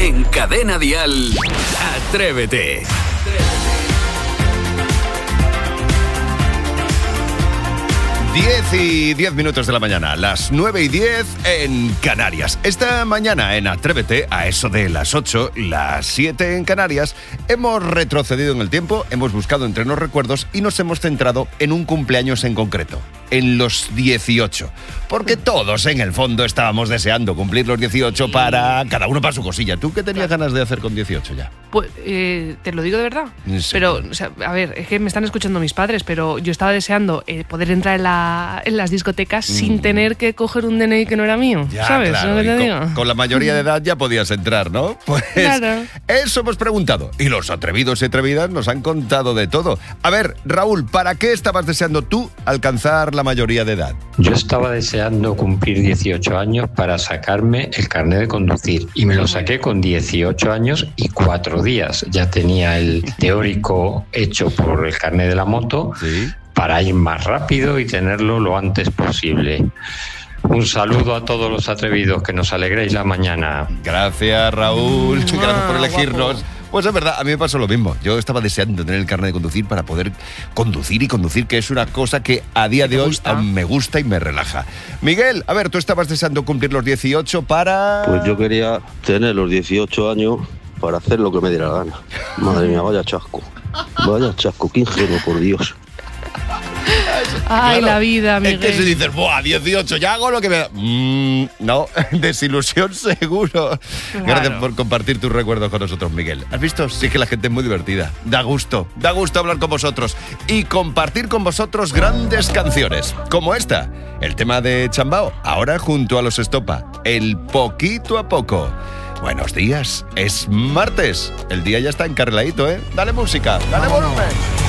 En Cadena Dial, Atrévete. 10:10 de la mañana, las 9:10 en Canarias. Esta mañana en Atrévete, a eso de las 8, las 7 en Canarias, hemos retrocedido en el tiempo, hemos buscado entre los recuerdos y nos hemos centrado en un cumpleaños en concreto, en los 18. Porque todos en el fondo estábamos deseando cumplir los 18 para cada uno para su cosilla. ¿Tú qué tenías ganas de hacer con 18 ya? Pues, te lo digo de verdad. Sí. Pero, o sea, a ver, es que me están escuchando mis padres, pero yo estaba deseando poder entrar en las discotecas sin tener que coger un DNI que no era mío. Ya, ¿Sabes? claro, ¿Lo que te digo? con la mayoría de edad ya podías entrar, ¿no? Pues Claro. Eso hemos preguntado. Y los atrevidos y atrevidas nos han contado de todo. A ver, Raúl, ¿para qué estabas deseando tú alcanzar la mayoría de edad? Yo estaba deseando cumplir 18 años para sacarme el carnet de conducir y me lo saqué con 18 años y 4 días. Ya tenía el teórico hecho por el carnet de la moto. Sí. Para ir más rápido y tenerlo lo antes posible. Un saludo a todos los atrevidos, que nos alegréis la mañana. Gracias, Raúl. Gracias por elegirnos. Guapo. Pues es verdad, a mí me pasó lo mismo. Yo estaba deseando tener el carnet de conducir para poder conducir, que es una cosa que a día de hoy me gusta y me relaja. Miguel, a ver, tú estabas deseando cumplir los 18 para... Pues yo quería tener los 18 años para hacer lo que me diera la gana. Madre mía, vaya chasco. Vaya chasco, qué ingenuo, por Dios. Ay, Claro, la vida, Miguel. Es que si dices, ¡buah, 18, ya hago lo que me da! No, desilusión seguro. Claro. Gracias por compartir tus recuerdos con nosotros, Miguel. ¿Has visto? Sí que la gente es muy divertida. Da gusto hablar con vosotros y compartir con vosotros grandes canciones, como esta, el tema de Chambao, ahora junto a los Estopa, el Poquito a Poco. Buenos días, es martes, el día ya está encarriladito, ¿eh? Dale música, dale volumen.